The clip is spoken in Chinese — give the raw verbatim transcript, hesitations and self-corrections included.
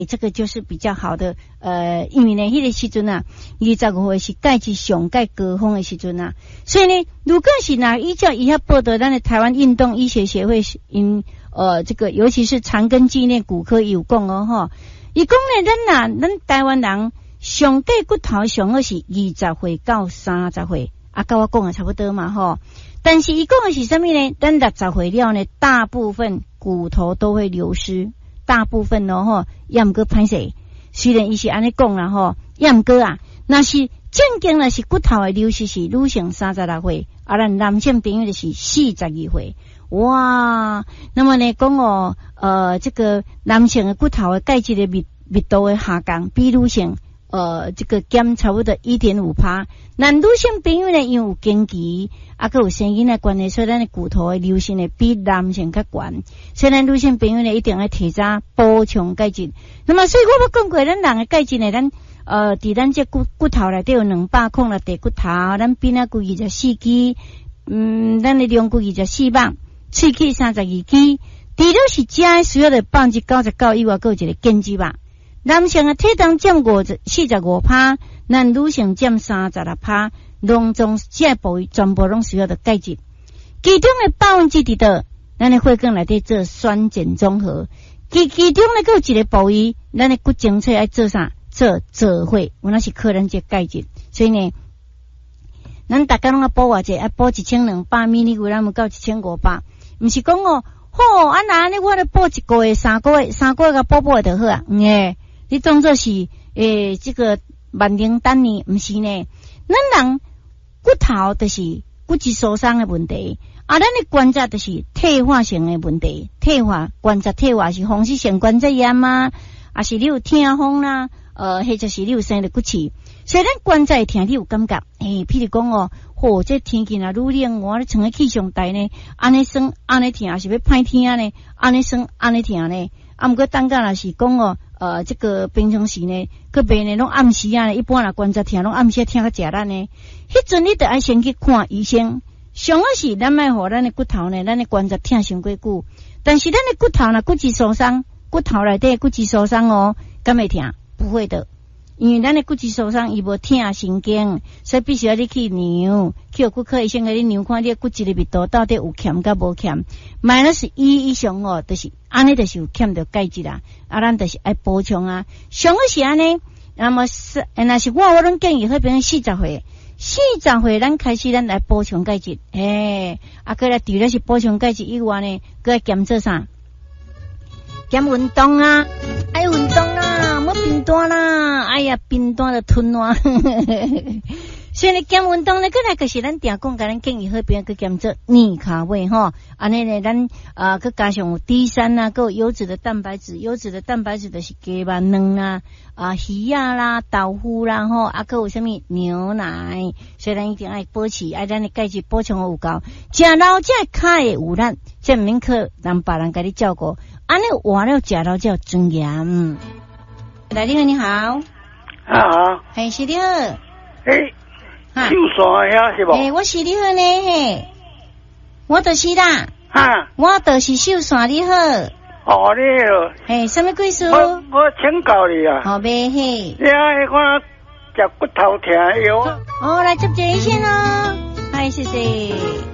这个就是比较好的，呃，因为呢，迄个时阵啊，二十五岁是钙质上钙高峰的时阵啊，所以呢，如果是拿依照以下报道，咱的台湾运动医学协会因呃这个，尤其是长庚纪念骨科有讲哦吼，伊讲呢，咱呐，咱台湾人上钙骨头上好是二十岁到三十岁，啊，跟我讲的差不多嘛吼。但是伊讲的是什么呢？咱六十岁了呢，大部分骨头都会流失。大部分咯吼，也毋过歹势。虽然伊是安尼讲啦吼，也毋过啊，那是正经啦是骨头的流失是女性三十六岁，啊，咱男性朋友就是四十二岁。哇，那么呢讲哦，呃，这个男性的骨头的钙质的密密度的下降，比女性呃这个减差不多 一点五趴。那女性朋友呢，因为有经期。啊，佮有生囡仔关系，所以咱的骨头的流失呢比男性较悬，所以咱女性朋友呢一定要提早补充钙质。那么，所以我要讲过，咱人的钙质呢，咱呃，伫咱这骨骨头内底有两百孔的地骨头，咱鼻仔骨二十四支，嗯，咱的龙骨二十四磅，喙齿三十二支，除了是食需要的百分之九十九以外，佮有一个根基吧。男性的体重占五十四十五趴，咱女性占三十六趴。拢总这部位全部拢需要的钙质，其中的百分之几多，咱的血管内底做酸碱中和，其其中呢，还有一个部位，咱的骨精粹爱做啥？做做血，有那是可能这钙质，所以呢，咱大家拢要补偌济，爱补一千两百米，你有咱们到一千五百，毋是讲哦，吼，啊那安尼我咧补一个月、三个月、三个月甲补补就好啊，诶、嗯，你当作是诶这个万灵丹呢，毋是呢，咱人。骨头就是骨质疏松的问题，啊，咱的关节就是退化性的问题。退化关节退化是风湿性关节炎啊，啊是你有痛风啦，呃，或者是你有生了骨刺，所以咱关节痛你有感觉，诶，譬如讲哦，吼，这天气若愈冷，我咧穿个气象台呢，安尼酸安尼痛，是要歹天呢，安尼酸安尼痛呢，啊，毋过等下若是讲哦。呃，这个平常时呢，个别呢拢暗时啊，一般啦关节痛拢暗时痛个食力呢。迄阵你得爱先去看医生。上个是咱卖互咱的骨头呢，咱的关节痛伤过久，但是咱的骨头呢，骨质疏松，骨头内底骨质疏松哦，敢会痛？不会的，因为咱的骨质疏松伊无痛神经，所以必须要你去量，去骨科医生给你量看你的骨质的密度到底有欠甲无欠。minus 一以上哦，就是安尼，就是有欠着钙质啦。啊，咱就是爱补充啊。上个是安尼，那么是，那是我我拢建议迄边四十岁，四十岁咱开始咱来补充钙质。诶，啊，过来除了是补充钙质以外呢，搁要减做啥？减运动啊，爱运动啦，莫贫惰啦，哎呀，贫惰的吞啊。所以呢，减运动呢，搁来就是咱定讲，甲咱建议迄边搁减做逆卡位吼，安尼呢，咱啊，搁加上有 D 三 啊，搁有优质的蛋白质，优质的蛋白质就是鸡肉卵啦、啊鱼啊啦、豆腐啦吼，啊，搁有啥物牛奶，所以咱一定爱保持，爱咱的钙质补充有够，食老才会有力，才毋免靠让别人甲你照顾，安尼活了食老才有尊严。来，你好，你好， 啊好， 嘿，是你好， 诶。秀山呀是无？ 诶、欸，我是你好呢，嘿，我就是啦， 哈， 我就是秀山你好。 哦，你好。 嘿，什么贵事？ 我我请教你啊。 好呗，嘿。 你啊，我食骨头疼药。 哦，来接一下先咯，嗨，谢谢。